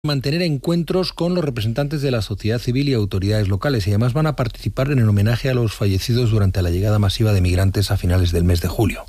mantener encuentros con los representantes de la sociedad civil y autoridades locales, y además van a participar en el homenaje a los fallecidos durante la llegada masiva de migrantes a finales del mes de julio.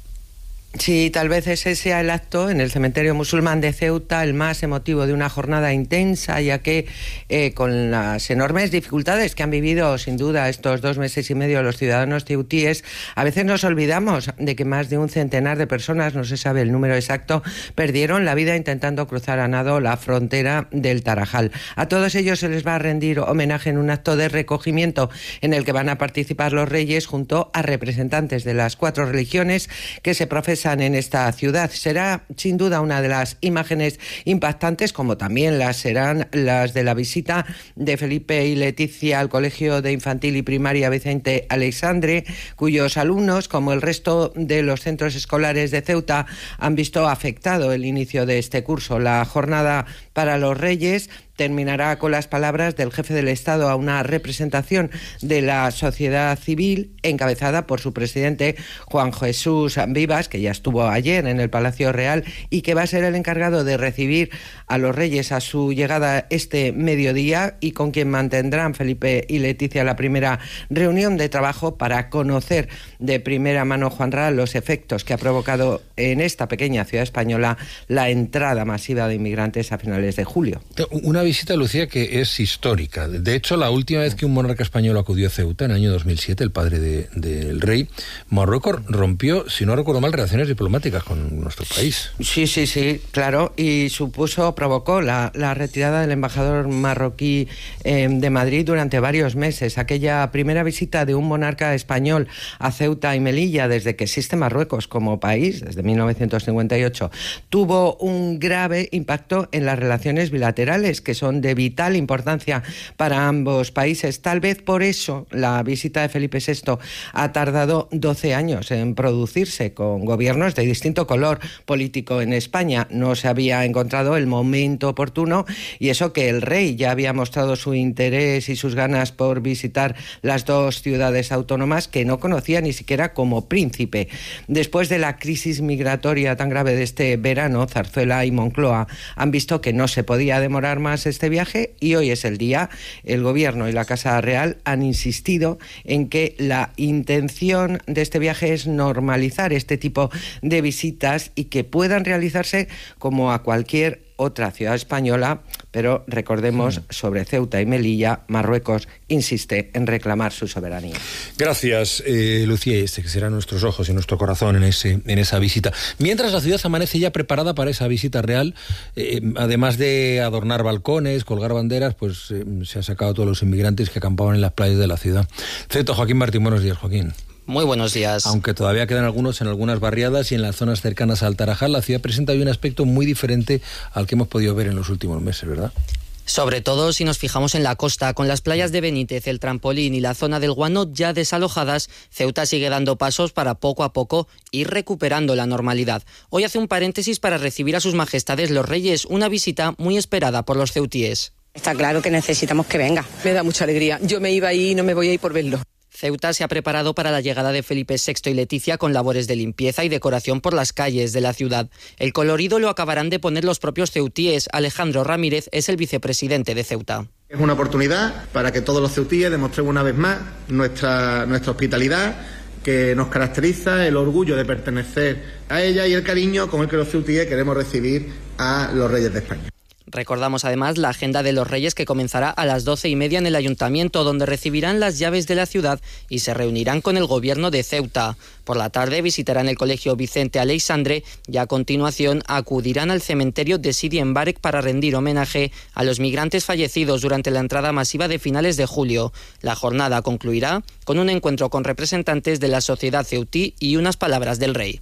Sí, tal vez ese sea el acto en el cementerio musulmán de Ceuta, el más emotivo de una jornada intensa, ya que con las enormes dificultades que han vivido sin duda estos 2 meses y medio los ciudadanos ceutíes, a veces nos olvidamos de que más de un centenar de personas, no se sabe el número exacto, perdieron la vida intentando cruzar a nado la frontera del Tarajal. A todos ellos se les va a rendir homenaje en un acto de recogimiento en el que van a participar los reyes junto a representantes de las 4 religiones que se profesan en esta ciudad. Será sin duda una de las imágenes impactantes, como también serán las de la visita de Felipe y Leticia al Colegio de Infantil y Primaria Vicente Aleixandre, cuyos alumnos, como el resto de los centros escolares de Ceuta, han visto afectado el inicio de este curso. La jornada para los Reyes terminará con las palabras del jefe del Estado a una representación de la sociedad civil encabezada por su presidente Juan Jesús Vivas, que ya estuvo ayer en el Palacio Real y que va a ser el encargado de recibir a los Reyes a su llegada este mediodía, y con quien mantendrán Felipe y Leticia la primera reunión de trabajo para conocer de primera mano, Juanra, los efectos que ha provocado en esta pequeña ciudad española la entrada masiva de inmigrantes a finales de julio. Una visita, Lucía, que es histórica. De hecho, la última vez que un monarca español acudió a Ceuta, en el año 2007, el padre del rey, Marruecos rompió, si no recuerdo mal, relaciones diplomáticas con nuestro país. Sí, claro, y provocó la retirada del embajador marroquí de Madrid durante varios meses. Aquella primera visita de un monarca español a Ceuta y Melilla desde que existe Marruecos como país, desde 1958, tuvo un grave impacto en las relaciones bilaterales, que son de vital importancia para ambos países. Tal vez por eso la visita de Felipe VI ha tardado 12 años en producirse, con gobiernos de distinto color político en España. No se había encontrado el momento oportuno, y eso que el rey ya había mostrado su interés y sus ganas por visitar las 2 ciudades autónomas que no conocía ni siquiera como príncipe. Después de la crisis migratoria tan grave de este verano, Zarzuela y Moncloa han visto que no se podía demorar más este viaje, y hoy es el día. El gobierno y la Casa Real han insistido en que la intención de este viaje es normalizar este tipo de visitas y que puedan realizarse como a cualquier otra ciudad española, pero recordemos, sobre Ceuta y Melilla, Marruecos insiste en reclamar su soberanía. Gracias, Lucía, y que serán nuestros ojos y nuestro corazón en esa visita. Mientras la ciudad amanece ya preparada para esa visita real, además de adornar balcones, colgar banderas, pues se han sacado todos los inmigrantes que acampaban en las playas de la ciudad. Ceuta, Joaquín Martín, buenos días, Joaquín. Muy buenos días. Aunque todavía quedan algunos en algunas barriadas y en las zonas cercanas al Tarajal, la ciudad presenta hoy un aspecto muy diferente al que hemos podido ver en los últimos meses, ¿verdad? Sobre todo si nos fijamos en la costa, con las playas de Benítez, el Trampolín y la zona del Guano ya desalojadas, Ceuta sigue dando pasos para poco a poco ir recuperando la normalidad. Hoy hace un paréntesis para recibir a sus majestades los Reyes, una visita muy esperada por los ceutíes. Está claro que necesitamos que venga. Me da mucha alegría. Yo me iba ahí y no me voy a ir por verlo. Ceuta se ha preparado para la llegada de Felipe VI y Leticia con labores de limpieza y decoración por las calles de la ciudad. El colorido lo acabarán de poner los propios ceutíes. Alejandro Ramírez es el vicepresidente de Ceuta. Es una oportunidad para que todos los ceutíes demostremos una vez más nuestra hospitalidad, que nos caracteriza, el orgullo de pertenecer a ella y el cariño con el que los ceutíes queremos recibir a los Reyes de España. Recordamos además la agenda de los Reyes, que comenzará a las 12:30 en el Ayuntamiento, donde recibirán las llaves de la ciudad y se reunirán con el gobierno de Ceuta. Por la tarde visitarán el Colegio Vicente Aleixandre y a continuación acudirán al cementerio de Sidi Mbarek para rendir homenaje a los migrantes fallecidos durante la entrada masiva de finales de julio. La jornada concluirá con un encuentro con representantes de la sociedad ceutí y unas palabras del rey.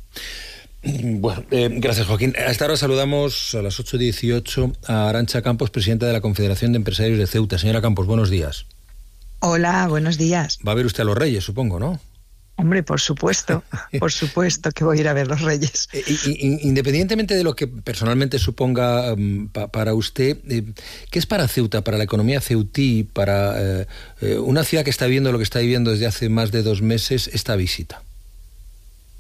Bueno, gracias, Joaquín. A esta hora saludamos a las 8:18 a Arantxa Campos, presidenta de la Confederación de Empresarios de Ceuta. Señora Campos, buenos días. Hola, buenos días. Va a ver usted a los Reyes, supongo, ¿no? Hombre, por supuesto que voy a ir a ver los Reyes. Independientemente de lo que personalmente suponga para usted, ¿qué es para Ceuta, para la economía ceutí, para una ciudad que está viviendo lo que está viviendo desde hace más de 2 meses, esta visita?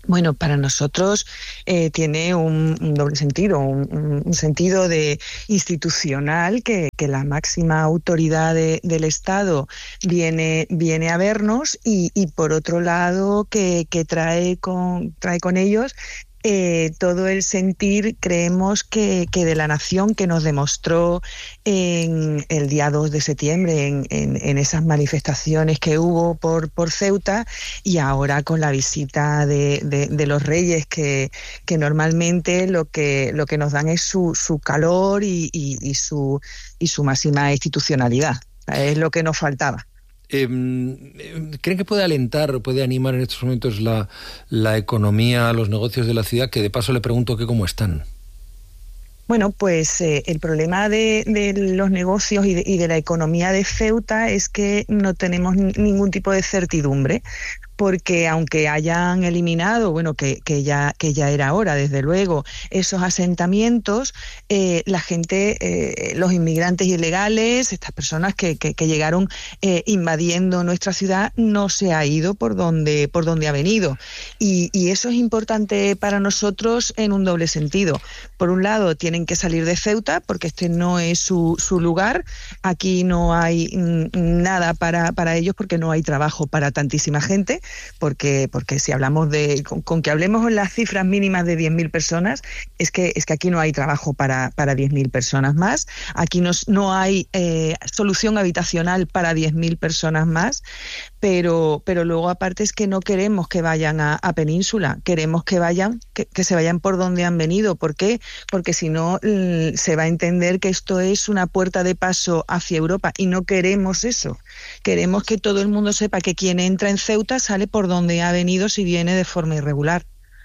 Bueno, para nosotros tiene un doble sentido, un sentido de institucional que la máxima autoridad del Estado viene a vernos y por otro lado que trae con ellos todo el sentir, creemos que de la nación que nos demostró en el día 2 de septiembre, en esas manifestaciones que hubo por Ceuta, y ahora con la visita de los reyes que normalmente lo que nos dan es su calor y su máxima institucionalidad. Es lo que nos faltaba. ¿Creen que puede alentar, puede animar en estos momentos la economía, los negocios de la ciudad? Que de paso le pregunto que cómo están. Bueno, pues el problema de los negocios y de la economía de Ceuta es que no tenemos ningún tipo de certidumbre, porque aunque hayan eliminado, bueno, que ya era hora, desde luego, esos asentamientos, la gente, los inmigrantes ilegales, estas personas que llegaron invadiendo nuestra ciudad, no se ha ido por donde ha venido. Y eso es importante para nosotros en un doble sentido. Por un lado, tienen que salir de Ceuta, porque este no es su lugar. Aquí no hay nada para ellos, porque no hay trabajo para tantísima gente. Porque si hablamos con que hablemos en las cifras mínimas de 10.000 personas, es que aquí no hay trabajo para 10.000 personas más. Aquí no hay solución habitacional para 10.000 personas más. Pero luego aparte es que no queremos que vayan a Península, queremos que se vayan por donde han venido. ¿Por qué? Porque si no se va a entender que esto es una puerta de paso hacia Europa y no queremos eso. Queremos que todo el mundo sepa que quien entra en Ceuta sale por donde ha venido si viene de forma irregular.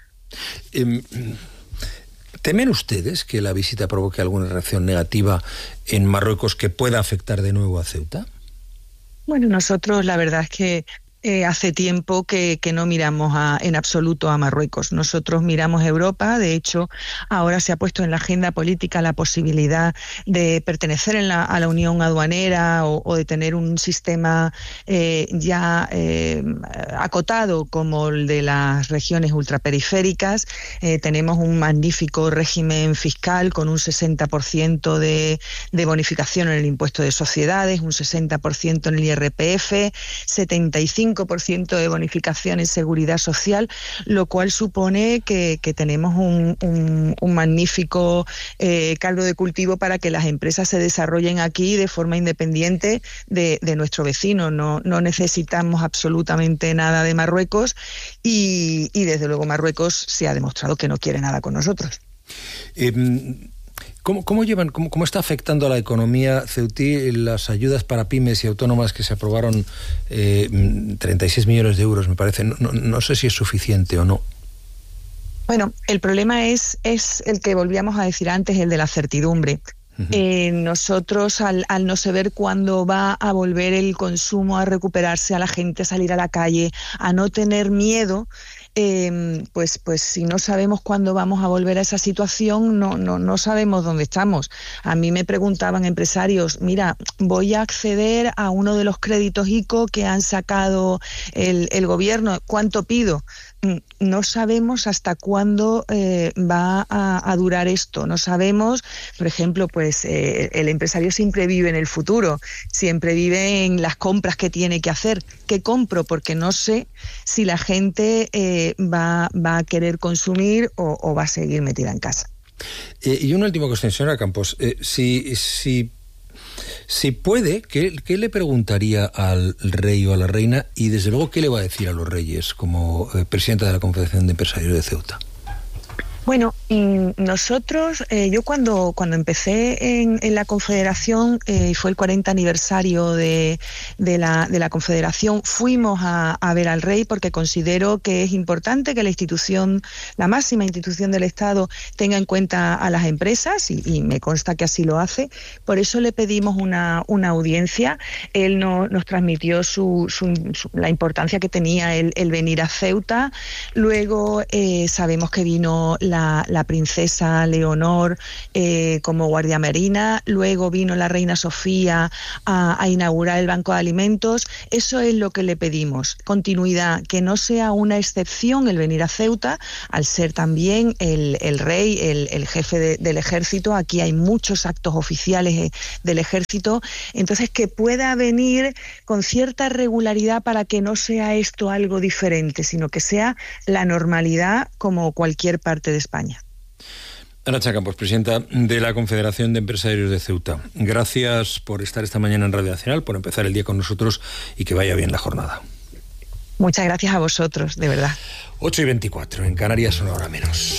¿Temen ustedes que la visita provoque alguna reacción negativa en Marruecos que pueda afectar de nuevo a Ceuta? Bueno, nosotros la verdad es que hace tiempo que no miramos en absoluto a Marruecos. Nosotros miramos a Europa. De hecho, ahora se ha puesto en la agenda política la posibilidad de pertenecer a la Unión Aduanera o de tener un sistema acotado como el de las regiones ultraperiféricas. Tenemos un magnífico régimen fiscal con un 60% de bonificación en el impuesto de sociedades, un 60% en el IRPF, 75% de bonificación en seguridad social, lo cual supone que tenemos un magnífico caldo de cultivo para que las empresas se desarrollen aquí de forma independiente de nuestro vecino. No necesitamos absolutamente nada de Marruecos y desde luego Marruecos se ha demostrado que no quiere nada con nosotros. ¿Cómo está afectando a la economía ceutí las ayudas para pymes y autónomas que se aprobaron, 36 millones de euros, me parece? No sé si es suficiente o no. Bueno, el problema es el que volvíamos a decir antes, el de la certidumbre. Nosotros, al no saber cuándo va a volver el consumo a recuperarse, a la gente a salir a la calle, a no tener miedo, pues si no sabemos cuándo vamos a volver a esa situación, no sabemos dónde estamos. A mí me preguntaban empresarios, mira, voy a acceder a uno de los créditos ICO que han sacado el gobierno, ¿cuánto pido? No sabemos hasta cuándo va a durar esto. No sabemos, por ejemplo, pues el empresario siempre vive en el futuro, siempre vive en las compras que tiene que hacer. ¿Qué compro? Porque no sé si la gente va a querer consumir o va a seguir metida en casa. Y una última cuestión, señora Campos. Si puede, ¿qué le preguntaría al rey o a la reina? Y desde luego, ¿qué le va a decir a los reyes como presidenta de la Confederación de Empresarios de Ceuta? Bueno, nosotros, yo cuando empecé en la Confederación, fue el 40 aniversario de la Confederación, fuimos a ver al rey porque considero que es importante que la institución, la máxima institución del Estado, tenga en cuenta a las empresas y me consta que así lo hace. Por eso le pedimos una audiencia. Él nos transmitió la importancia que tenía el venir a Ceuta. Luego sabemos que vino la la princesa Leonor como guardia marina, luego vino la reina Sofía a inaugurar el banco de alimentos. Eso es lo que le pedimos, continuidad, que no sea una excepción el venir a Ceuta, al ser también el rey, el jefe del ejército. Aquí hay muchos actos oficiales del ejército, entonces que pueda venir con cierta regularidad para que no sea esto algo diferente, sino que sea la normalidad como cualquier parte de España. Arantxa Campos, presidenta de la Confederación de Empresarios de Ceuta. Gracias por estar esta mañana en Radio Nacional, por empezar el día con nosotros y que vaya bien la jornada. Muchas gracias a vosotros, de verdad. 8:24, en Canarias una hora menos.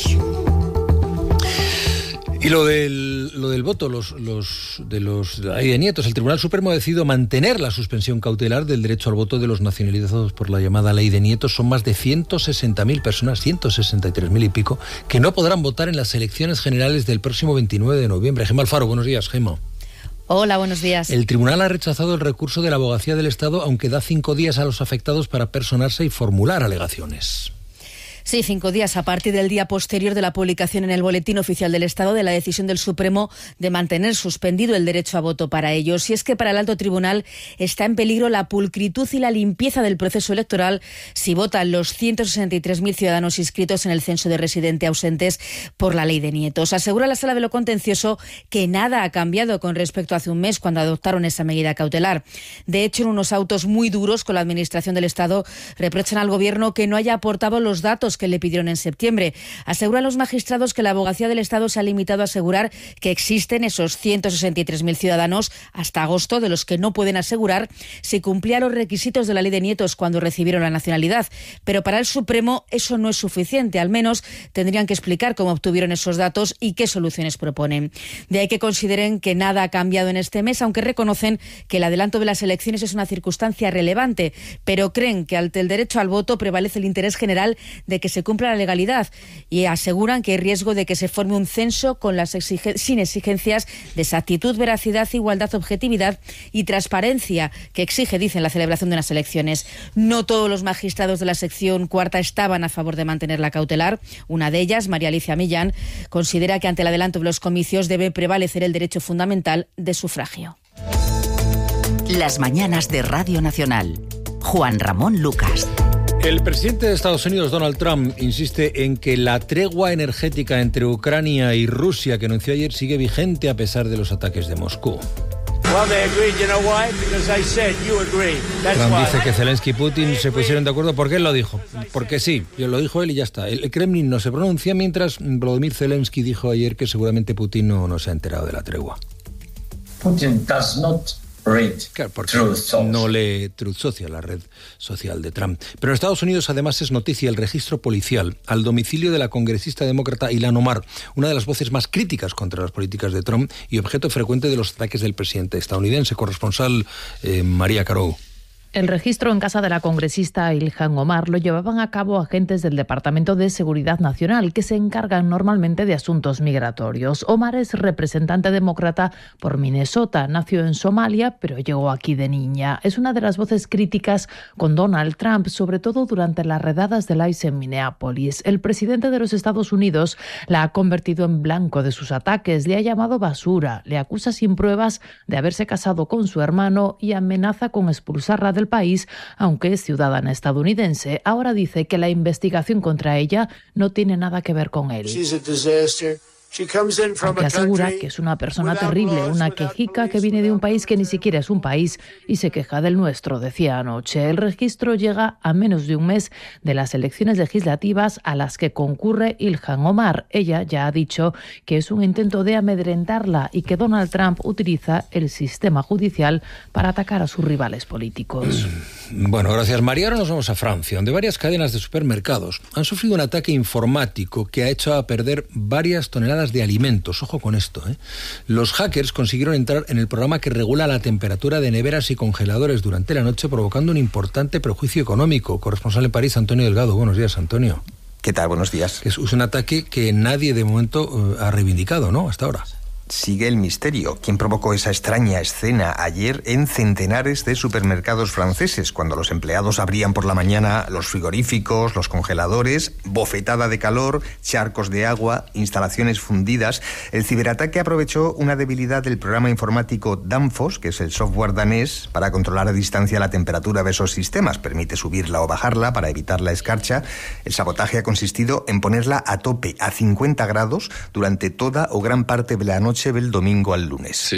Y lo del voto, de la ley de nietos, el Tribunal Supremo ha decidido mantener la suspensión cautelar del derecho al voto de los nacionalizados por la llamada ley de nietos. Son más de 160.000 personas, 163.000 y pico, que no podrán votar en las elecciones generales del próximo 29 de noviembre. Gemma Alfaro, buenos días, Gemma. Hola, buenos días. El tribunal ha rechazado el recurso de la Abogacía del Estado, aunque da 5 días a los afectados para personarse y formular alegaciones. Sí, 5 días a partir del día posterior de la publicación en el Boletín Oficial del Estado de la decisión del Supremo de mantener suspendido el derecho a voto para ellos. Y es que para el Alto Tribunal está en peligro la pulcritud y la limpieza del proceso electoral si votan los 163.000 ciudadanos inscritos en el censo de residentes ausentes por la ley de nietos. Asegura la Sala de lo Contencioso que nada ha cambiado con respecto a hace un mes cuando adoptaron esa medida cautelar. De hecho, en unos autos muy duros con la Administración del Estado reprochan al Gobierno que no haya aportado los datos que le pidieron en septiembre. Aseguran los magistrados que la Abogacía del Estado se ha limitado a asegurar que existen esos 163.000 ciudadanos hasta agosto, de los que no pueden asegurar si cumplían los requisitos de la ley de nietos cuando recibieron la nacionalidad. Pero para el Supremo eso no es suficiente. Al menos tendrían que explicar cómo obtuvieron esos datos y qué soluciones proponen. De ahí que consideren que nada ha cambiado en este mes, aunque reconocen que el adelanto de las elecciones es una circunstancia relevante, pero creen que ante el derecho al voto prevalece el interés general de que se cumpla la legalidad, y aseguran que hay riesgo de que se forme un censo con sin exigencias de exactitud, veracidad, igualdad, objetividad y transparencia que exige, dicen, la celebración de unas elecciones. No todos los magistrados de la sección cuarta estaban a favor de mantener la cautelar. Una de ellas, María Alicia Millán, considera que ante el adelanto de los comicios debe prevalecer el derecho fundamental de sufragio. Las mañanas de Radio Nacional. Juan Ramón Lucas. El presidente de Estados Unidos, Donald Trump, insiste en que la tregua energética entre Ucrania y Rusia que anunció ayer sigue vigente a pesar de los ataques de Moscú. Trump dice que Zelensky y Putin se pusieron de acuerdo porque él lo dijo. Porque sí, lo dijo él y ya está. El Kremlin no se pronuncia, mientras Volodymyr Zelensky dijo ayer que seguramente Putin no se ha enterado de la tregua. Putin does not claro, porque no lee Truth Social, la red social de Trump. Pero en Estados Unidos además es noticia el registro policial al domicilio de la congresista demócrata Ilhan Omar, una de las voces más críticas contra las políticas de Trump y objeto frecuente de los ataques del presidente estadounidense. Corresponsal María Carou. El registro en casa de la congresista Ilhan Omar lo llevaban a cabo agentes del Departamento de Seguridad Nacional, que se encargan normalmente de asuntos migratorios. Omar es representante demócrata por Minnesota, nació en Somalia, pero llegó aquí de niña. Es una de las voces críticas con Donald Trump, sobre todo durante las redadas del ICE en Minneapolis. El presidente de los Estados Unidos la ha convertido en blanco de sus ataques, le ha llamado basura, le acusa sin pruebas de haberse casado con su hermano y amenaza con expulsarla del país, aunque es ciudadana estadounidense. Ahora dice que la investigación contra ella no tiene nada que ver con él. Aunque asegura que es una persona terrible, una quejica que viene de un país que ni siquiera es un país y se queja del nuestro, decía anoche. El registro llega a menos de un mes de las elecciones legislativas a las que concurre Ilhan Omar. Ella ya ha dicho que es un intento de amedrentarla y que Donald Trump utiliza el sistema judicial para atacar a sus rivales políticos. Bueno, gracias María. Ahora nos vamos a Francia, donde varias cadenas de supermercados han sufrido un ataque informático que ha hecho a perder varias toneladas de alimentos. Ojo con esto, ¿eh? Los hackers consiguieron entrar en el programa que regula la temperatura de neveras y congeladores durante la noche, provocando un importante perjuicio económico. Corresponsal en París, Antonio Delgado. Buenos días, Antonio. ¿Qué tal? Buenos días. Es un ataque que nadie de momento ha reivindicado, ¿no? Hasta ahora. sigue el misterio. ¿Quién provocó esa extraña escena ayer en centenares de supermercados franceses, cuando los empleados abrían por la mañana los frigoríficos, los congeladores, bofetada de calor, charcos de agua, instalaciones fundidas? El ciberataque aprovechó una debilidad del programa informático Danfoss, que es el software danés para controlar a distancia la temperatura de esos sistemas. Permite subirla o bajarla para evitar la escarcha. El sabotaje ha consistido en ponerla a tope, a 50 grados, durante toda o gran parte de la noche del domingo al lunes.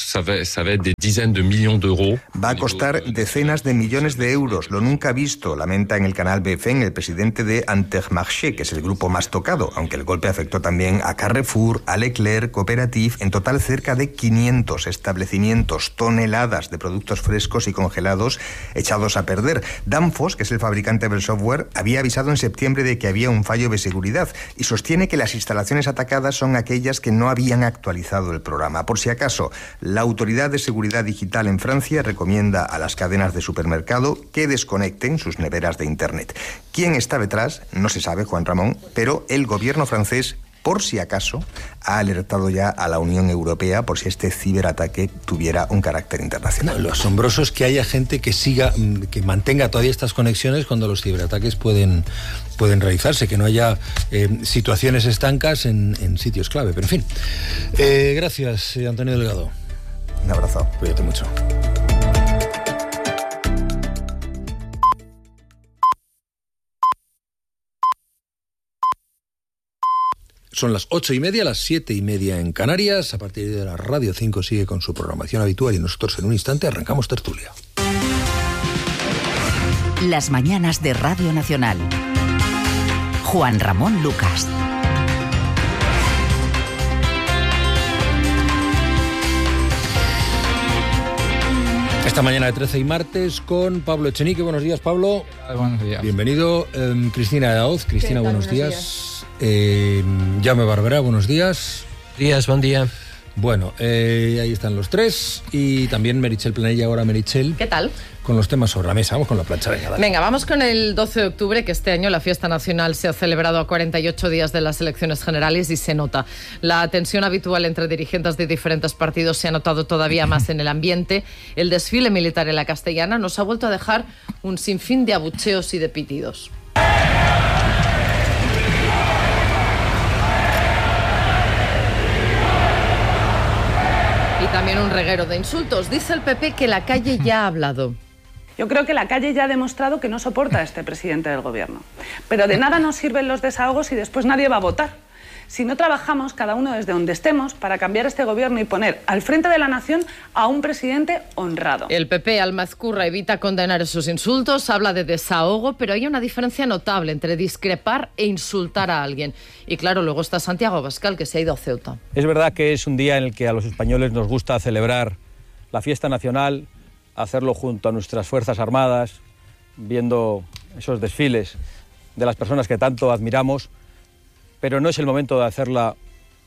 Va a costar decenas de millones de euros, lo nunca visto, lamenta en el canal BFM el presidente de Intermarché, que es el grupo más tocado, aunque el golpe afectó también a Carrefour, a Leclerc, Cooperative, en total cerca de 500 establecimientos, toneladas de productos frescos y congelados echados a perder. Danfoss, que es el fabricante del software, había avisado en septiembre de que había un fallo de seguridad y sostiene que las instalaciones atacadas son aquellas que no habían actualizado el programa. Por si acaso, la Autoridad de Seguridad Digital en Francia recomienda a las cadenas de supermercado que desconecten sus neveras de Internet. ¿Quién está detrás? No se sabe, Juan Ramón, pero el gobierno francés, por si acaso, ha alertado ya a la Unión Europea por si este ciberataque tuviera un carácter internacional. Lo asombroso es que haya gente que mantenga todavía estas conexiones cuando los ciberataques pueden realizarse, que no haya situaciones estancas en sitios clave. Pero en fin, gracias, Antonio Delgado. Un abrazo. Cuídate mucho. Son las 8:30, las 7:30 en Canarias. A partir de la Radio 5 sigue con su programación habitual y nosotros en un instante arrancamos tertulia. Las mañanas de Radio Nacional. Juan Ramón Lucas. Esta mañana de 13 y martes con Pablo Echenique. Buenos días, Pablo. Buenos días. Bienvenido. Cristina Daoz. Cristina, buenos días. Jaume Barberá, buenos días. Buen día. Bueno, ahí están los tres. Y también Meritxell Planella. Ahora, Meritxell. ¿Qué tal? Con los temas sobre la mesa. Vamos con la plancha. Venga, vamos con el 12 de octubre, que este año la fiesta nacional se ha celebrado a 48 días de las elecciones generales y se nota. La tensión habitual entre dirigentes de diferentes partidos se ha notado todavía más en el ambiente. El desfile militar en la Castellana nos ha vuelto a dejar un sinfín de abucheos y de pitidos. Y también un reguero de insultos. Dice el PP que la calle ya ha hablado. Yo creo que la calle ya ha demostrado que no soporta a este presidente del gobierno. Pero de nada nos sirven los desahogos y después nadie va a votar. Si no trabajamos cada uno desde donde estemos para cambiar este gobierno y poner al frente de la nación a un presidente honrado. El PP Almazcurra evita condenar esos insultos, habla de desahogo, pero hay una diferencia notable entre discrepar e insultar a alguien. Y claro, luego está Santiago Abascal, que se ha ido a Ceuta. Es verdad que es un día en el que a los españoles nos gusta celebrar la fiesta nacional, hacerlo junto a nuestras Fuerzas Armadas, viendo esos desfiles de las personas que tanto admiramos, pero no es el momento de hacerla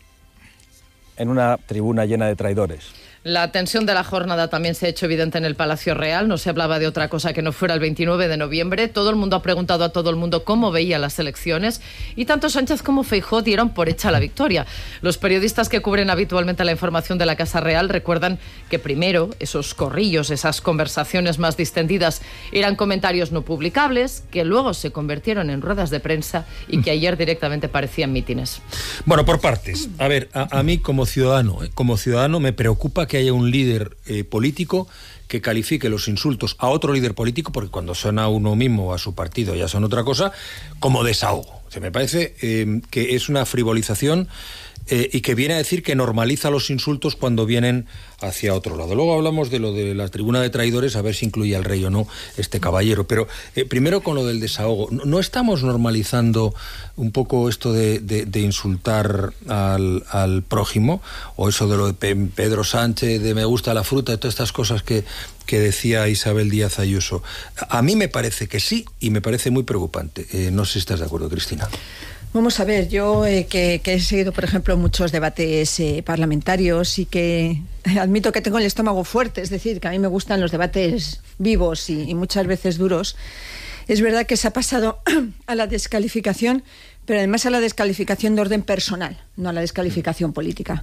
en una tribuna llena de traidores. La tensión de la jornada también se ha hecho evidente en el Palacio Real. No se hablaba de otra cosa que no fuera el 29 de noviembre. Todo el mundo ha preguntado a todo el mundo cómo veía las elecciones y tanto Sánchez como Feijóo dieron por hecha la victoria. Los periodistas que cubren habitualmente la información de la Casa Real recuerdan que primero esos corrillos, esas conversaciones más distendidas eran comentarios no publicables, que luego se convirtieron en ruedas de prensa y que ayer directamente parecían mítines. Bueno, por partes. A ver, a mí como ciudadano me preocupa que haya un líder político que califique los insultos a otro líder político, porque cuando son a uno mismo o a su partido ya son otra cosa, como desahogo. O sea, me parece que es una frivolización y que viene a decir que normaliza los insultos cuando vienen hacia otro lado. Luego hablamos de lo de la tribuna de traidores, a ver si incluye al rey o no este caballero. Pero primero con lo del desahogo. ¿No estamos normalizando un poco esto de insultar al prójimo? O eso de lo de Pedro Sánchez, de me gusta la fruta, de todas estas cosas que decía Isabel Díaz Ayuso. A mí me parece que sí, y me parece muy preocupante. No sé si estás de acuerdo, Cristina. Vamos a ver, yo que he seguido, por ejemplo, muchos debates parlamentarios y que admito que tengo el estómago fuerte, es decir, que a mí me gustan los debates vivos y muchas veces duros. Es verdad que se ha pasado a la descalificación, pero además a la descalificación de orden personal, no a la descalificación política.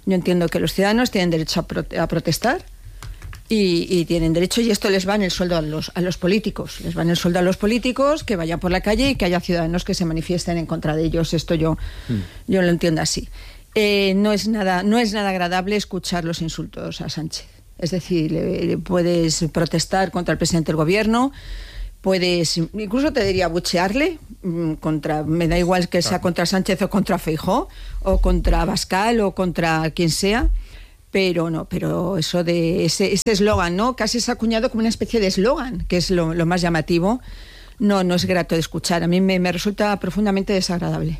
Yo entiendo que los ciudadanos tienen derecho a protestar y tienen derecho, y esto les va en el sueldo a los políticos. Les va en el sueldo a los políticos que vayan por la calle y que haya ciudadanos que se manifiesten en contra de ellos. Esto yo lo entiendo así. No es nada agradable escuchar los insultos a Sánchez. Es decir, puedes protestar contra el presidente del gobierno, puedes, incluso te diría, buchearle, me da igual que sea contra Sánchez o contra Feijóo, o contra Abascal o contra quien sea, pero eso de ese eslogan, ¿no? Casi es acuñado como una especie de eslogan, que es lo más llamativo, no es grato de escuchar. A mí me resulta profundamente desagradable.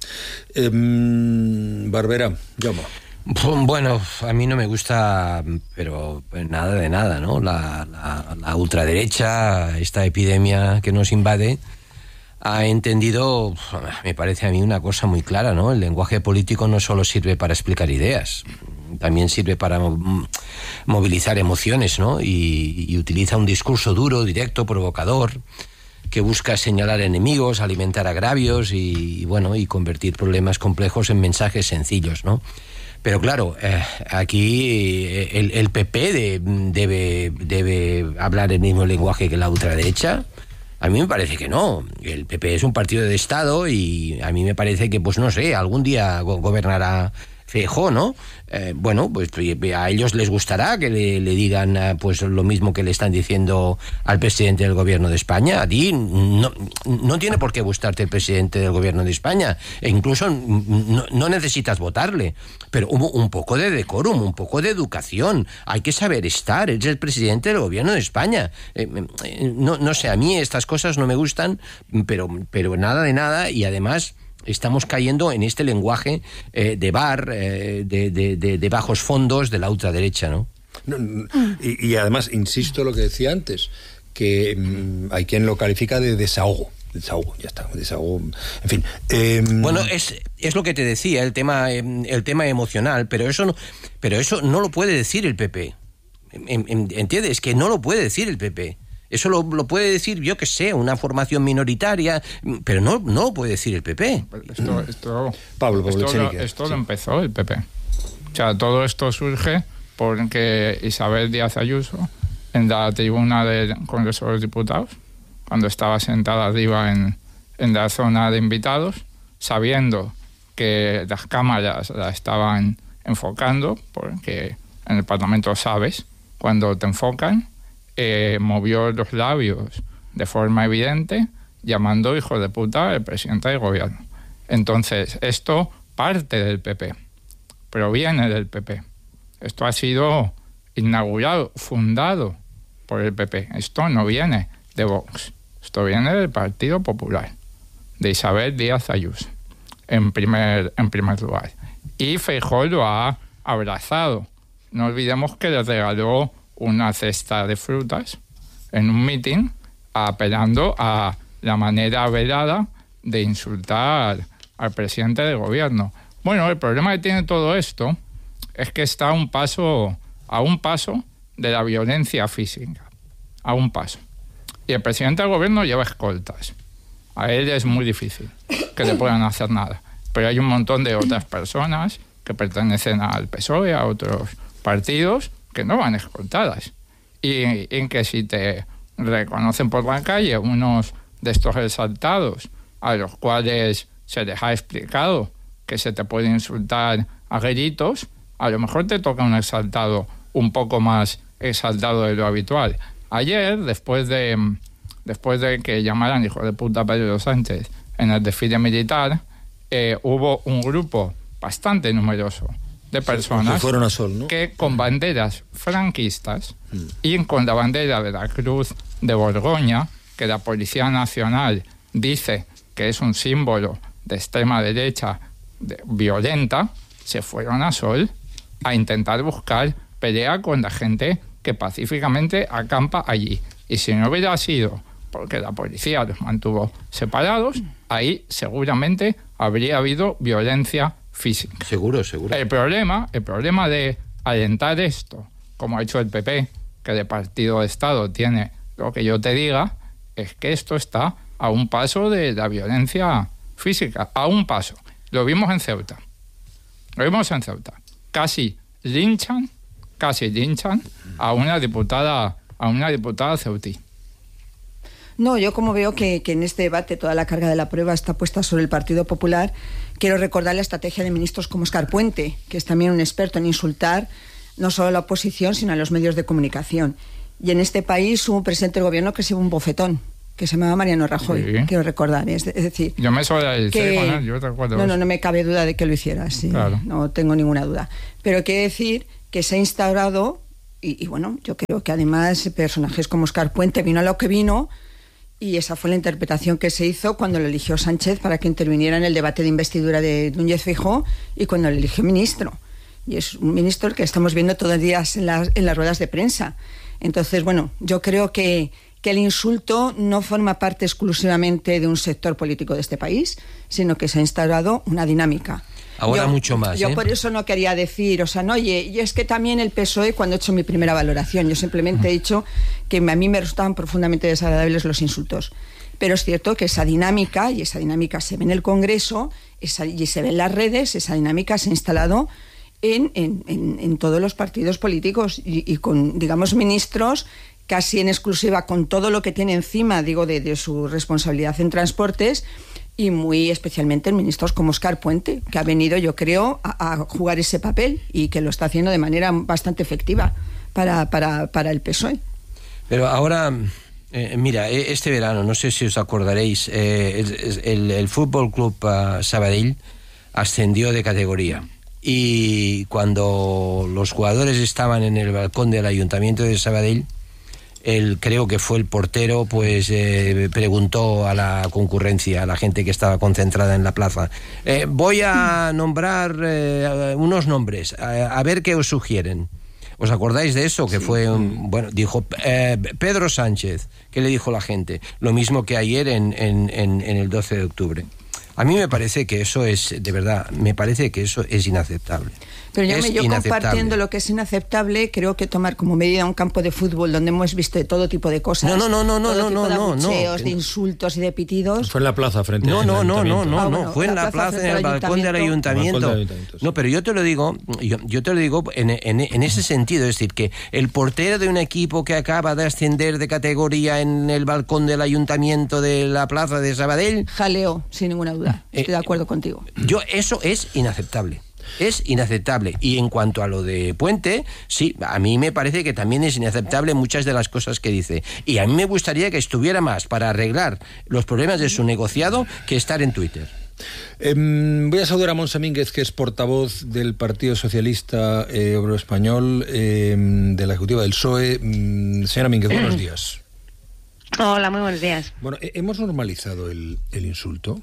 Barbera, llama. Bueno, a mí no me gusta, pero nada de nada, ¿no? La ultraderecha, esta epidemia que nos invade, ha entendido, me parece a mí, una cosa muy clara, ¿no? El lenguaje político no solo sirve para explicar ideas, también sirve para movilizar emociones, ¿no? Y utiliza un discurso duro, directo, provocador, que busca señalar enemigos, alimentar agravios y convertir problemas complejos en mensajes sencillos, ¿no? Pero claro, aquí el PP debe hablar el mismo lenguaje que la ultraderecha. A mí me parece que no. El PP es un partido de Estado y a mí me parece que, pues no sé, algún día gobernará Feijóo, ¿no? Pues a ellos les gustará que le digan pues lo mismo que le están diciendo al presidente del gobierno de España. A ti no tiene por qué gustarte el presidente del gobierno de España, e incluso no necesitas votarle, pero un poco de decorum, un poco de educación, hay que saber estar, es el presidente del gobierno de España. No sé, a mí estas cosas no me gustan, pero nada de nada, y además estamos cayendo en este lenguaje de bar, de bajos fondos de la ultraderecha, ¿no? Y además, insisto lo que decía antes, que hay quien lo califica de desahogo, ya está, desahogo, en fin. Bueno, es lo que te decía, el tema emocional, pero eso no lo puede decir el PP. ¿Entiendes? Que no lo puede decir el PP. Eso lo puede decir, yo que sé, una formación minoritaria, pero no lo puede decir el PP. Esto lo empezó el PP. O sea, todo esto surge porque Isabel Díaz Ayuso, en la tribuna del Congreso de los Diputados, cuando estaba sentada arriba en la zona de invitados, sabiendo que las cámaras la estaban enfocando, porque en el Parlamento sabes, cuando te enfocan, movió los labios de forma evidente, llamando hijo de puta al presidente del gobierno. Entonces, esto parte del PP, proviene del PP. Esto ha sido inaugurado, fundado por el PP. Esto no viene de Vox, esto viene del Partido Popular, de Isabel Díaz Ayuso, en primer lugar. Y Feijóo lo ha abrazado. No olvidemos que le regaló una cesta de frutas en un mitin, apelando a la manera velada de insultar al presidente del gobierno. Bueno, el problema que tiene todo esto es que está a un paso de la violencia física, a un paso. Y el presidente del gobierno lleva escoltas. A él es muy difícil que le puedan hacer nada. Pero hay un montón de otras personas que pertenecen al PSOE, a otros partidos, que no van escoltadas. Y en que si te reconocen por la calle unos de estos exaltados a los cuales se les ha explicado que se te puede insultar a gritos, a lo mejor te toca un exaltado un poco más exaltado de lo habitual. Ayer, después de que llamaran hijo de puta a Pedro Sánchez en el desfile militar, hubo un grupo bastante numeroso de personas que con banderas franquistas y con la bandera de la Cruz de Borgoña, que la Policía Nacional dice que es un símbolo de extrema derecha violenta, se fueron a Sol a intentar buscar pelea con la gente que pacíficamente acampa allí. Y si no hubiera sido porque la policía los mantuvo separados, ahí seguramente habría habido violencia física. Seguro. El problema de alentar esto, como ha hecho el PP, que de partido de Estado tiene lo que yo te diga, es que esto está a un paso de la violencia física, a un paso. Lo vimos en Ceuta. casi linchan a una diputada ceutí. No, yo como veo que en este debate toda la carga de la prueba está puesta sobre el Partido Popular, quiero recordar la estrategia de ministros como Óscar Puente, que es también un experto en insultar no solo a la oposición, sino a los medios de comunicación. Y en este país hubo un presidente del gobierno que se llevó un bofetón, que se llamaba Mariano Rajoy, sí. Quiero recordar. Es decir, yo me solidaricé con él, yo recuerdo. No me cabe duda de que lo hiciera, sí, claro. No tengo ninguna duda. Pero quiero decir que se ha instaurado, y bueno, yo creo que además personajes como Óscar Puente vino a lo que vino, y esa fue la interpretación que se hizo cuando lo eligió Sánchez para que interviniera en el debate de investidura de Núñez Feijóo y cuando lo eligió ministro. Y es un ministro que estamos viendo todos los días en las ruedas de prensa. Entonces, bueno, yo creo que el insulto no forma parte exclusivamente de un sector político de este país, sino que se ha instaurado una dinámica. Ahora mucho más. Yo por eso no quería decir, y es que también el PSOE, cuando he hecho mi primera valoración, yo simplemente he dicho que a mí me resultaban profundamente desagradables los insultos. Pero es cierto que esa dinámica se ve en el Congreso y se ve en las redes, esa dinámica se ha instalado en todos los partidos políticos y con, digamos, ministros casi en exclusiva con todo lo que tiene encima, de su responsabilidad en transportes, y muy especialmente en ministros como Óscar Puente, que ha venido, yo creo, a jugar ese papel y que lo está haciendo de manera bastante efectiva para el PSOE. Pero ahora, mira, este verano, no sé si os acordaréis, el Fútbol Club Sabadell ascendió de categoría. Y cuando los jugadores estaban en el balcón del Ayuntamiento de Sabadell, creo que fue el portero, pues preguntó a la concurrencia, a la gente que estaba concentrada en la plaza, voy a nombrar unos nombres, a ver qué os sugieren. ¿Os acordáis de eso? Que sí. Fue, dijo Pedro Sánchez, ¿qué le dijo la gente? Lo mismo que ayer en el 12 de octubre. A mí me parece que eso es, de verdad, inaceptable. Pero yo compartiendo lo que es inaceptable, creo que tomar como medida un campo de fútbol donde hemos visto todo tipo de cosas, de insultos y de pitidos. Fue en la plaza frente al Ayuntamiento. Fue en la plaza, en el balcón del Ayuntamiento. No, pero yo te lo digo, en ese sentido, es decir, que el portero de un equipo que acaba de ascender de categoría en el balcón del Ayuntamiento de la plaza de Sabadell, jaleo, sin ninguna duda. Estoy de acuerdo contigo. Eso es inaceptable. Es inaceptable. Y en cuanto a lo de Puente, sí, a mí me parece que también es inaceptable muchas de las cosas que dice. Y a mí me gustaría que estuviera más para arreglar los problemas de su negociado que estar en Twitter. Voy a saludar a Montse Mínguez, que es portavoz del Partido Socialista Obrero Español, de la Ejecutiva del PSOE. Señora Mínguez, buenos días. Hola, muy buenos días. Bueno, ¿hemos normalizado el insulto?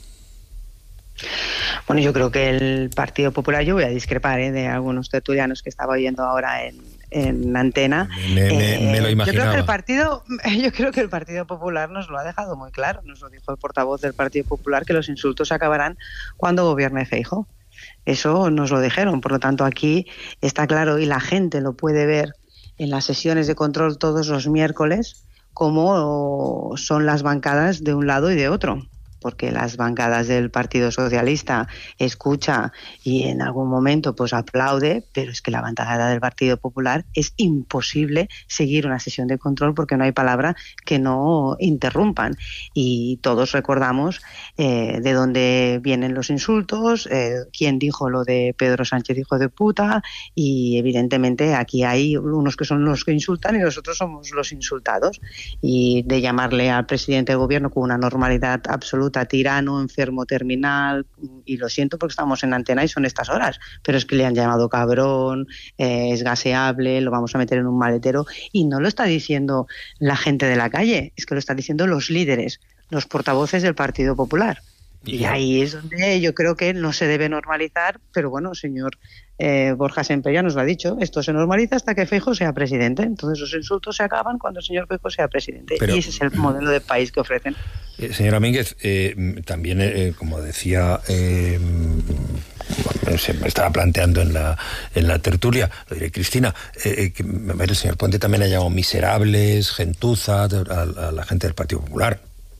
Bueno, yo creo que el Partido Popular, yo voy a discrepar de algunos tertulianos que estaba oyendo ahora en antena. Me lo imaginaba. Yo creo que el Partido Popular nos lo ha dejado muy claro. Nos lo dijo el portavoz del Partido Popular, que los insultos acabarán cuando gobierne Feijóo. Eso nos lo dijeron. Por lo tanto, aquí está claro y la gente lo puede ver en las sesiones de control todos los miércoles, cómo son las bancadas de un lado y de otro. Porque las bancadas del Partido Socialista escucha y en algún momento pues aplaude, pero es que la bancada del Partido Popular es imposible seguir una sesión de control porque no hay palabra que no interrumpan. Y todos recordamos de dónde vienen los insultos, quién dijo lo de Pedro Sánchez hijo de puta, y evidentemente aquí hay unos que son los que insultan y los otros somos los insultados. Y de llamarle al presidente del gobierno con una normalidad absoluta, tirano, enfermo terminal, y lo siento porque estamos en antena y son estas horas, pero es que le han llamado cabrón, es gaseable, lo vamos a meter en un maletero, y no lo está diciendo la gente de la calle, es que lo están diciendo los líderes, los portavoces del Partido Popular. Y ahí es donde yo creo que no se debe normalizar, pero bueno, señor Borja Semper ya nos lo ha dicho, esto se normaliza hasta que Feijóo sea presidente, entonces los insultos se acaban cuando el señor Feijóo sea presidente, y ese es el modelo de país que ofrecen. Señora Mínguez, también, como decía, se me estaba planteando en la tertulia, lo diré Cristina, que el señor Puente también ha llamado miserables, gentuza a la gente del Partido Popular.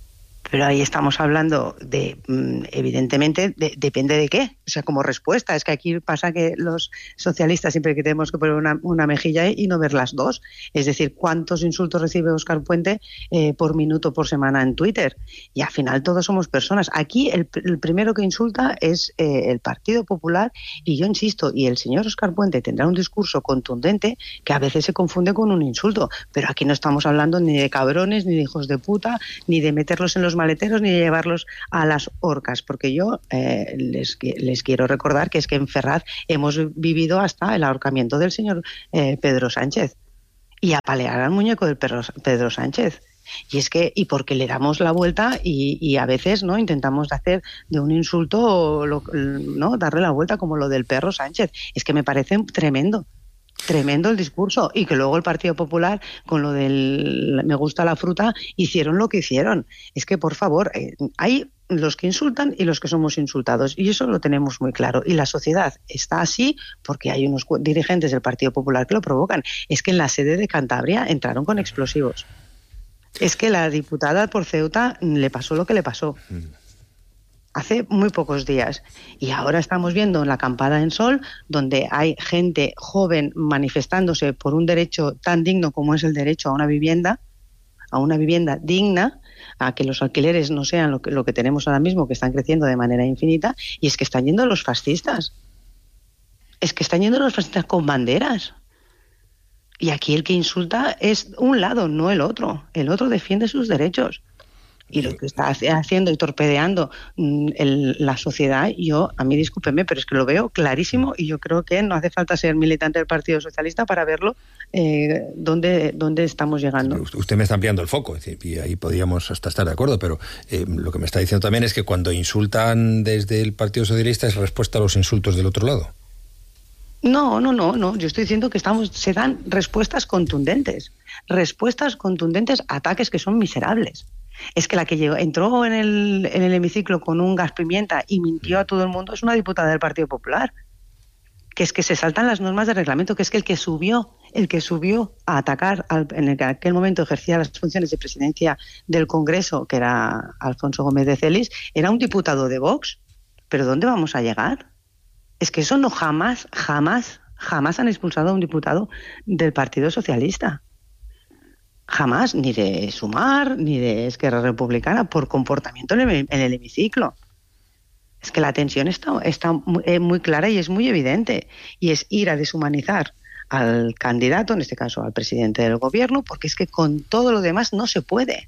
Pero ahí estamos hablando de, evidentemente, depende de qué. O sea, como respuesta. Es que aquí pasa que los socialistas siempre que tenemos que poner una mejilla y no ver las dos. Es decir, ¿cuántos insultos recibe Óscar Puente por minuto, por semana en Twitter? Y al final todos somos personas. Aquí el primero que insulta es el Partido Popular, y yo insisto, y el señor Óscar Puente tendrá un discurso contundente que a veces se confunde con un insulto. Pero aquí no estamos hablando ni de cabrones, ni de hijos de puta, ni de meterlos en los maleteros, ni de llevarlos a las horcas, porque yo les quiero recordar que es que en Ferraz hemos vivido hasta el ahorcamiento del señor Pedro Sánchez y apalear al muñeco del Pedro Sánchez. Y es que, y porque le damos la vuelta y a veces no intentamos hacer de un insulto, no darle la vuelta como lo del perro Sánchez. Es que me parece tremendo el discurso, y que luego el Partido Popular con lo del me gusta la fruta hicieron lo que hicieron. Es que, por favor, hay los que insultan y los que somos insultados, y eso lo tenemos muy claro, y la sociedad está así porque hay unos dirigentes del Partido Popular que lo provocan. Es que en la sede de Cantabria entraron con explosivos. Es que la diputada por Ceuta le pasó lo que le pasó hace muy pocos días, y ahora estamos viendo la acampada en Sol, donde hay gente joven manifestándose por un derecho tan digno como es el derecho a una vivienda digna, a que los alquileres no sean lo que tenemos ahora mismo, que están creciendo de manera infinita. Y es que están yendo los fascistas, con banderas. Y aquí el que insulta es un lado, no el otro defiende sus derechos. Y lo que está haciendo y torpedeando la sociedad, a mí discúlpeme, pero es que lo veo clarísimo, y yo creo que no hace falta ser militante del Partido Socialista para verlo dónde estamos llegando. Usted me está ampliando el foco, es decir, y ahí podríamos hasta estar de acuerdo, pero lo que me está diciendo también es que cuando insultan desde el Partido Socialista es respuesta a los insultos del otro lado. No. Yo estoy diciendo que se dan respuestas contundentes a ataques que son miserables. Es que la que entró en el hemiciclo con un gas pimienta y mintió a todo el mundo es una diputada del Partido Popular. Que es que se saltan las normas de reglamento, que es que el que subió a atacar, en aquel momento ejercía las funciones de presidencia del Congreso, que era Alfonso Gómez de Celis, era un diputado de Vox. ¿Pero dónde vamos a llegar? Es que eso no jamás han expulsado a un diputado del Partido Socialista. Jamás, ni de Sumar, ni de Esquerra Republicana, por comportamiento en el hemiciclo. Es que la tensión está muy clara y es muy evidente. Y es ir a deshumanizar al candidato, en este caso al presidente del gobierno, porque es que con todo lo demás no se puede.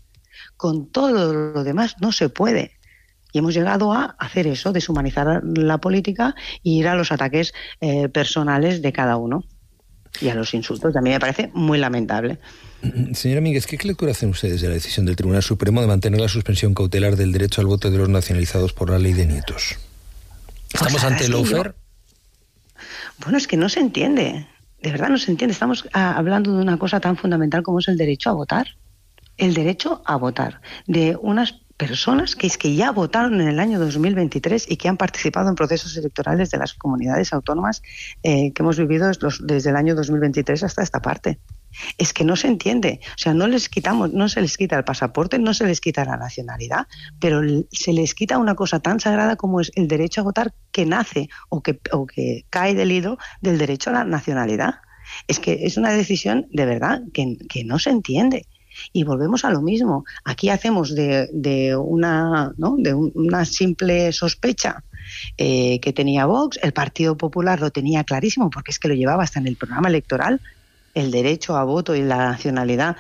Y hemos llegado a hacer eso, deshumanizar la política e ir a los ataques personales de cada uno. Y a los insultos. A mí me parece muy lamentable. Señora Mínguez, ¿qué lectura hacen ustedes de la decisión del Tribunal Supremo de mantener la suspensión cautelar del derecho al voto de los nacionalizados por la ley de nietos? ¿Estamos ante el lawfare? Bueno, es que no se entiende. De verdad no se entiende. Estamos hablando de una cosa tan fundamental como es el derecho a votar. El derecho a votar de unas personas que ya votaron en el año 2023 y que han participado en procesos electorales de las comunidades autónomas que hemos vivido desde el año 2023 hasta esta parte. Es que no se entiende. O sea, no se les quita el pasaporte, no se les quita la nacionalidad, pero se les quita una cosa tan sagrada como es el derecho a votar, que nace o que cae del hilo del derecho a la nacionalidad. Es que es una decisión de verdad que no se entiende. Y volvemos a lo mismo. Aquí hacemos de una simple sospecha que tenía Vox. El Partido Popular lo tenía clarísimo, porque es que lo llevaba hasta en el programa electoral, el derecho a voto y la nacionalidad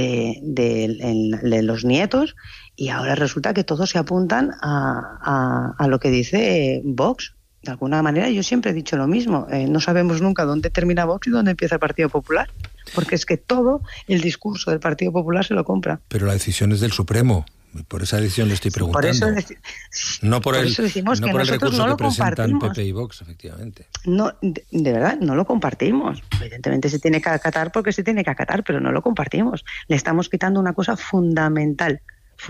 de los nietos, y ahora resulta que todos se apuntan a lo que dice Vox. De alguna manera yo siempre he dicho lo mismo, no sabemos nunca dónde termina Vox y dónde empieza el Partido Popular, porque es que todo el discurso del Partido Popular se lo compra. Pero la decisión es del Supremo, por esa decisión le estoy preguntando. No por el recurso que presentan PP y Vox, efectivamente. No, de verdad, no lo compartimos. Evidentemente se tiene que acatar porque se tiene que acatar, pero no lo compartimos. Le estamos quitando una cosa fundamental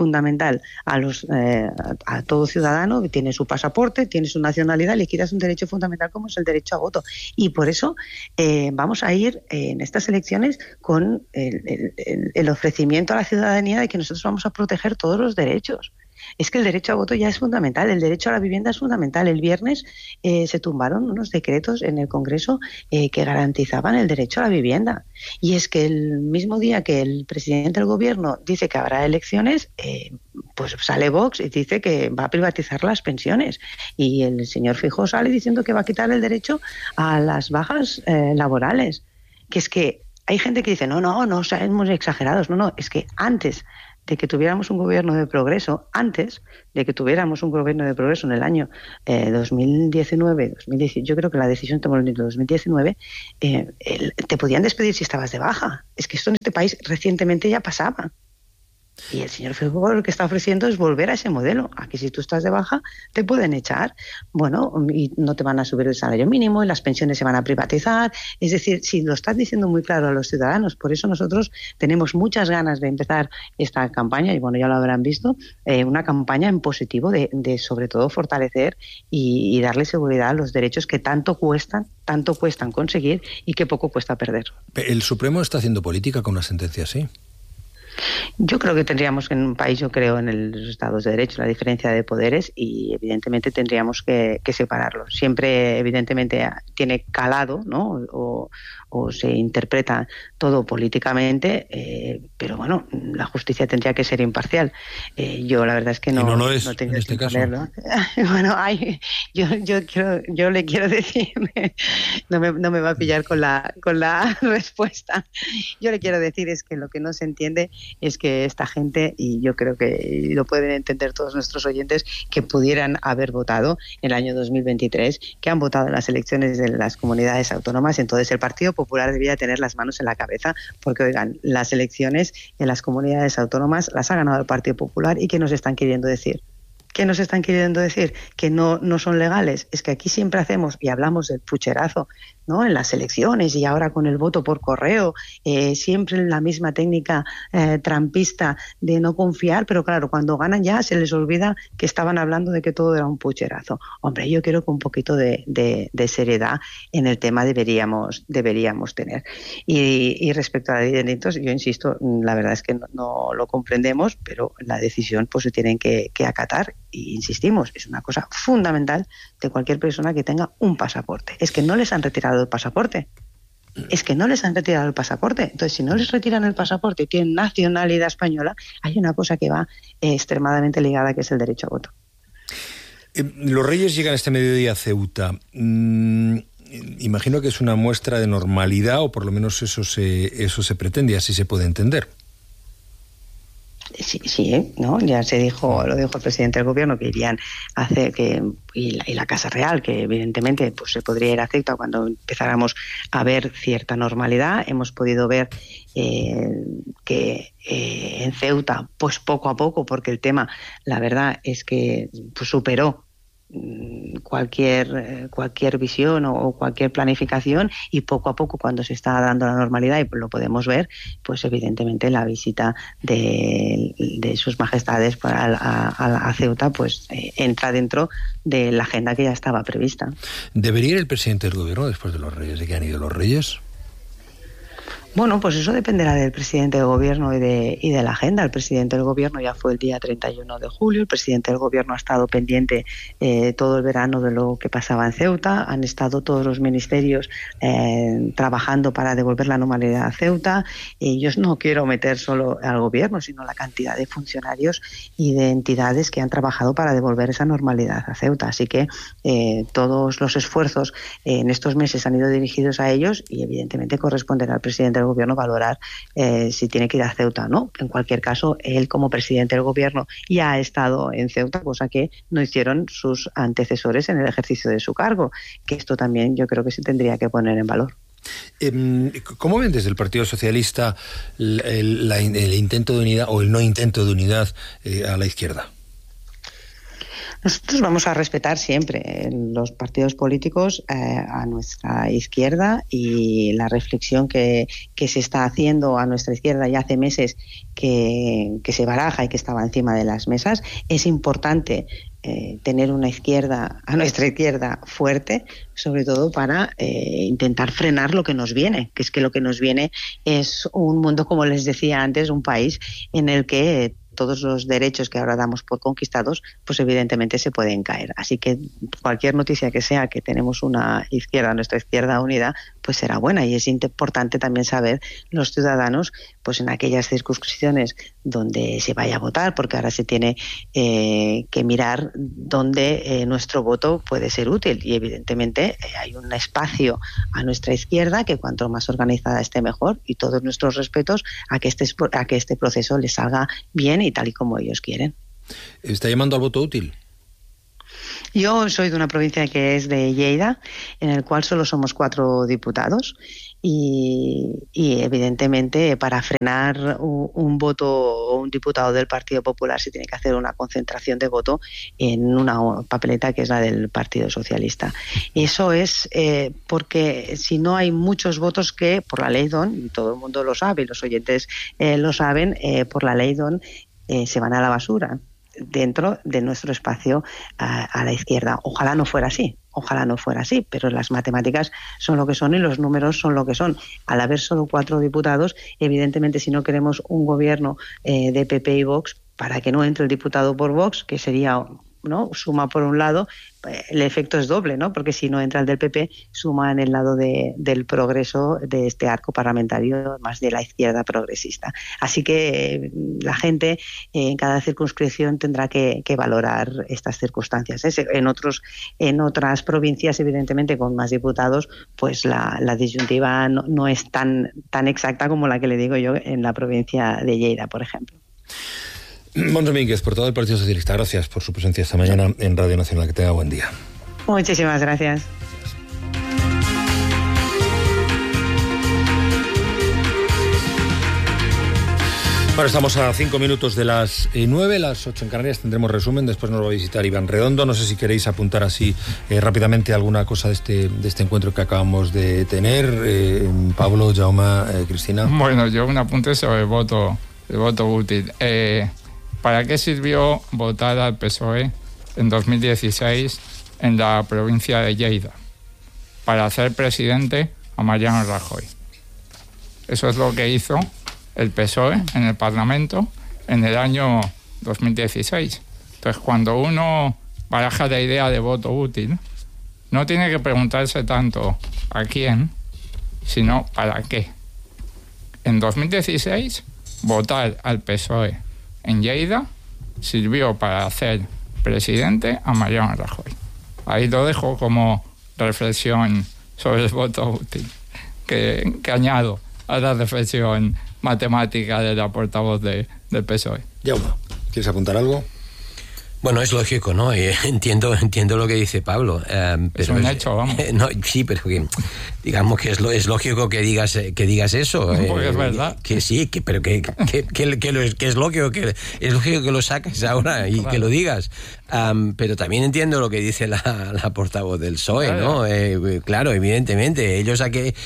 a todo ciudadano que tiene su pasaporte, tiene su nacionalidad, le quitas un derecho fundamental como es el derecho a voto. Y por eso vamos a ir en estas elecciones con el ofrecimiento a la ciudadanía de que nosotros vamos a proteger todos los derechos. Es que el derecho a voto ya es fundamental, el derecho a la vivienda es fundamental. El viernes se tumbaron unos decretos en el Congreso que garantizaban el derecho a la vivienda. Y es que el mismo día que el presidente del Gobierno dice que habrá elecciones, pues sale Vox y dice que va a privatizar las pensiones. Y el señor Feijóo sale diciendo que va a quitar el derecho a las bajas laborales. Que es que hay gente que dice, no, seamos exagerados. No, es que antes de que tuviéramos un gobierno de progreso, en el año 2019, 2018, yo creo que la decisión tomó en el 2019, te podían despedir si estabas de baja. Es que esto en este país recientemente ya pasaba. Y el señor Feijóo lo que está ofreciendo es volver a ese modelo. Aquí si tú estás de baja te pueden echar, bueno, y no te van a subir el salario mínimo y las pensiones se van a privatizar. Es decir, si lo estás diciendo muy claro a los ciudadanos, por eso nosotros tenemos muchas ganas de empezar esta campaña, y bueno, ya lo habrán visto, una campaña en positivo de sobre todo fortalecer y darle seguridad a los derechos que tanto cuestan conseguir y que poco cuesta perder. ¿El Supremo está haciendo política con una sentencia así? Yo creo que tendríamos en un país, en los Estados de Derecho, la diferencia de poderes y evidentemente tendríamos que separarlos. Siempre evidentemente tiene calado, ¿no? O se interpreta todo políticamente, pero bueno, la justicia tendría que ser imparcial. Yo la verdad es que no lo es, no tengo en este caso. ponerlo. Bueno, yo le quiero decir, no me va a pillar con la respuesta. Yo le quiero decir es que lo que no se entiende es que esta gente, y yo creo que lo pueden entender todos nuestros oyentes, que pudieran haber votado en el año 2023, que han votado en las elecciones de las comunidades autónomas. Entonces el Partido Popular debía tener las manos en la cabeza, porque oigan, las elecciones en las comunidades autónomas las ha ganado el Partido Popular. ¿Y qué nos están queriendo decir? ¿Qué nos están queriendo decir? Que no son legales. Es que aquí siempre hacemos y hablamos del pucherazo, ¿no? En las elecciones y ahora con el voto por correo, siempre la misma técnica trampista de no confiar, pero claro, cuando ganan ya se les olvida que estaban hablando de que todo era un pucherazo. Hombre, yo creo que un poquito de seriedad en el tema deberíamos tener. Y respecto a la ley de delitos, yo insisto, la verdad es que no lo comprendemos, pero la decisión pues se tienen que acatar. Y insistimos, es una cosa fundamental de cualquier persona que tenga un pasaporte. Es que no les han retirado el pasaporte. Entonces, si no les retiran el pasaporte y tienen nacionalidad española, hay una cosa que va extremadamente ligada, que es el derecho a voto. Los Reyes llegan este mediodía a Ceuta. Imagino que es una muestra de normalidad, o por lo menos eso se pretende, así se puede entender. Sí, ¿no? Ya se dijo, lo dijo el presidente del Gobierno, que irían a hacer y la Casa Real, que evidentemente pues se podría ir a Ceuta cuando empezáramos a ver cierta normalidad. Hemos podido ver que en Ceuta, pues poco a poco, porque el tema, la verdad es que pues, superó cualquier visión o cualquier planificación, y poco a poco, cuando se está dando la normalidad, y lo podemos ver, pues evidentemente la visita de sus majestades a Ceuta pues entra dentro de la agenda que ya estaba prevista. ¿Debería ir el presidente del Gobierno después de los Reyes, de que han ido los Reyes? Bueno, pues eso dependerá del presidente del Gobierno y de la agenda. El presidente del Gobierno ya fue el día 31 de julio. El presidente del Gobierno ha estado pendiente todo el verano de lo que pasaba en Ceuta. Han estado todos los ministerios trabajando para devolver la normalidad a Ceuta. Yo no quiero meter solo al Gobierno, sino la cantidad de funcionarios y de entidades que han trabajado para devolver esa normalidad a Ceuta. Así que todos los esfuerzos en estos meses han ido dirigidos a ellos, y evidentemente corresponderá al presidente del Gobierno valorar si tiene que ir a Ceuta o no. En cualquier caso, él como presidente del Gobierno ya ha estado en Ceuta, cosa que no hicieron sus antecesores en el ejercicio de su cargo, que esto también yo creo que se tendría que poner en valor. ¿Cómo ven desde el Partido Socialista el intento de unidad o el no intento de unidad a la izquierda? Nosotros vamos a respetar siempre los partidos políticos a nuestra izquierda, y la reflexión que se está haciendo a nuestra izquierda ya hace meses que se baraja y que estaba encima de las mesas. Es importante tener una izquierda, a nuestra izquierda, fuerte, sobre todo para intentar frenar lo que nos viene, que es que lo que nos viene es un mundo, como les decía antes, un país en el que todos los derechos que ahora damos por conquistados, pues evidentemente se pueden caer. Así que cualquier noticia que sea que tenemos una izquierda, nuestra izquierda unida, pues será buena. Y es importante también saber los ciudadanos, pues en aquellas circunscripciones donde se vaya a votar, porque ahora se tiene que mirar dónde nuestro voto puede ser útil. Y evidentemente hay un espacio a nuestra izquierda que cuanto más organizada esté mejor, y todos nuestros respetos a que este proceso les salga bien y tal y como ellos quieren. ¿Está llamando al voto útil? Yo soy de una provincia que es de Lleida, en el cual solo somos 4 diputados y evidentemente para frenar un voto o un diputado del Partido Popular se tiene que hacer una concentración de voto en una papeleta que es la del Partido Socialista. Eso es porque si no hay muchos votos que por la ley DON, y todo el mundo lo sabe y los oyentes lo saben, por la ley DON se van a la basura dentro de nuestro espacio a la izquierda. Ojalá no fuera así, pero las matemáticas son lo que son y los números son lo que son. Al haber solo 4 diputados, evidentemente si no queremos un gobierno de PP y Vox, para que no entre el diputado por Vox, que sería, ¿no?, suma por un lado, el efecto es doble, ¿no?, porque si no entra el del PP, suma en el lado del progreso de este arco parlamentario más de la izquierda progresista. Así que la gente en cada circunscripción tendrá que valorar estas circunstancias. En otras provincias, evidentemente, con más diputados, pues la disyuntiva no es tan exacta como la que le digo yo en la provincia de Lleida, por ejemplo. Mons Domínguez, portavoz del Partido Socialista, gracias por su presencia esta mañana en Radio Nacional. Que tenga buen día. Muchísimas gracias. Bueno, estamos a 5 minutos de las 9, las 8 en Canarias, tendremos resumen, después nos va a visitar Iván Redondo. No sé si queréis apuntar así rápidamente alguna cosa de este encuentro que acabamos de tener. Pablo, Jaume, Cristina. Bueno, yo un apunte sobre el voto útil. ¿Para qué sirvió votar al PSOE en 2016 en la provincia de Lleida? Para hacer presidente a Mariano Rajoy. Eso es lo que hizo el PSOE en el Parlamento en el año 2016. Entonces, cuando uno baraja la idea de voto útil, no tiene que preguntarse tanto a quién, sino para qué. En 2016, votar al PSOE en Lleida sirvió para hacer presidente a Mariano Rajoy. Ahí lo dejo como reflexión sobre el voto útil, que añado a la reflexión matemática de la portavoz del PSOE. Jaume, ¿quieres apuntar algo? Bueno, es lógico, ¿no? Entiendo lo que dice Pablo. Pero es un hecho, vamos. No, sí, pero que digamos que es lógico que digas eso. Porque es verdad. Que sí, pero que es lógico que lo saques ahora y claro, que lo digas. Pero también entiendo lo que dice la portavoz del PSOE, ¿no? Claro, evidentemente. Ellos a qué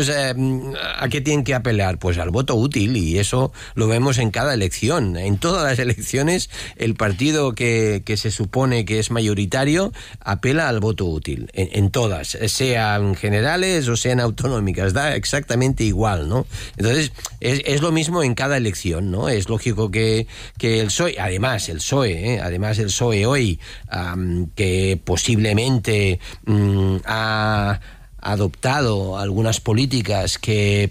tienen que apelar? Pues al voto útil, y eso lo vemos en cada elección. En todas las elecciones, el partido que se supone que es mayoritario apela al voto útil. En todas, sean generales o sean autonómicas, da exactamente igual, ¿no? Entonces, es lo mismo en cada elección, ¿no? Es lógico que el PSOE, además el PSOE hoy, que posiblemente ha adoptado algunas políticas que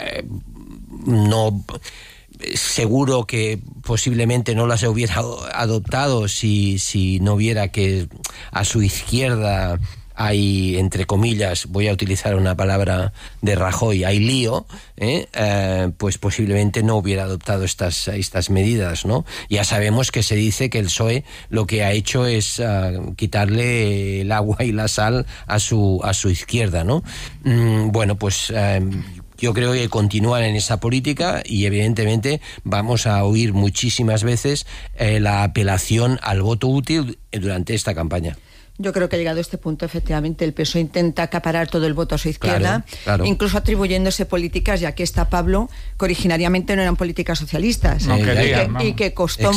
no... Seguro que posiblemente no las hubiera adoptado si no hubiera que a su izquierda hay, entre comillas, voy a utilizar una palabra de Rajoy, hay lío, pues posiblemente no hubiera adoptado estas medidas, ¿no? Ya sabemos que se dice que el PSOE lo que ha hecho es quitarle el agua y la sal a su izquierda, ¿no? Bueno, pues... yo creo que continúan en esa política y evidentemente vamos a oír muchísimas veces la apelación al voto útil durante esta campaña. Yo creo que llegado a este punto, efectivamente, el PSOE intenta acaparar todo el voto a su izquierda, claro. Incluso atribuyéndose políticas, ya que está Pablo, que originariamente no eran políticas socialistas, y que costó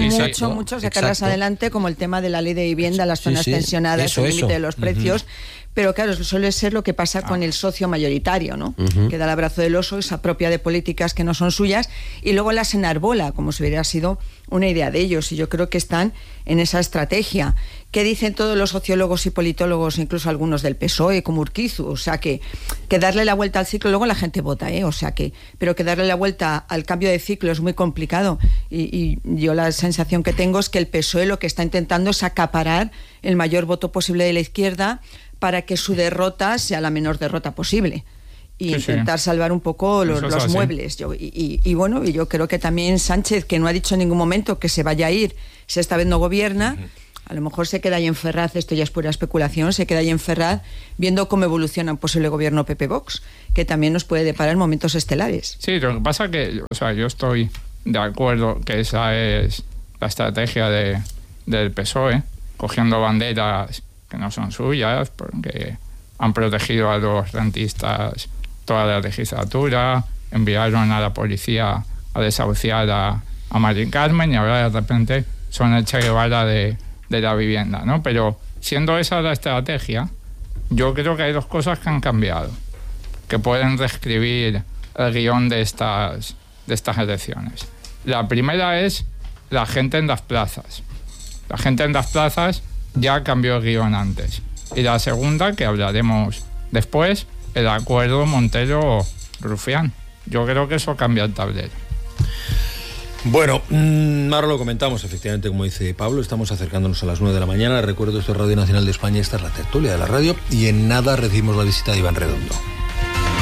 mucho sacarlas adelante, como el tema de la ley de vivienda, las zonas tensionadas, el límite de los precios. pero claro, suele ser lo que pasa con el socio mayoritario, ¿no? Que da el abrazo del oso, se apropia de políticas que no son suyas y luego las enarbola como si hubiera sido una idea de ellos, y yo creo que están en esa estrategia. ¿Qué dicen todos los sociólogos y politólogos, incluso algunos del PSOE, como Urquizu? O sea, que darle la vuelta al ciclo, luego la gente vota, o sea pero que darle la vuelta al cambio de ciclo es muy complicado, y yo la sensación que tengo es que el PSOE lo que está intentando es acaparar el mayor voto posible de la izquierda para que su derrota sea la menor derrota posible. Y intentar salvar un poco los muebles. Y bueno, y yo creo que también Sánchez, que no ha dicho en ningún momento que se vaya a ir, si esta vez no gobierna, a lo mejor se queda ahí en Ferraz, esto ya es pura especulación, se queda ahí en Ferraz viendo cómo evoluciona un posible gobierno PP-Vox, que también nos puede deparar momentos estelares. Sí, lo que pasa es que, yo estoy de acuerdo que esa es la estrategia del PSOE, cogiendo banderas que no son suyas, porque han protegido a los rentistas toda la legislatura, enviaron a la policía a desahuciar a Mari Carmen, y ahora de repente son el Che Guevara de la vivienda, ¿no? Pero siendo esa la estrategia, yo creo que hay dos cosas que han cambiado, que pueden reescribir el guión de estas elecciones. La primera es la gente en las plazas. La gente en las plazas ya cambió el guión antes. Y la segunda, que hablaremos después, el acuerdo Montero-Rufián. Yo creo que eso cambia el tablero. Bueno, ahora lo comentamos, efectivamente, como dice Pablo, estamos acercándonos a las 9 de la mañana. Recuerdo, esto es Radio Nacional de España, esta es la tertulia de la radio, y en nada recibimos la visita de Iván Redondo.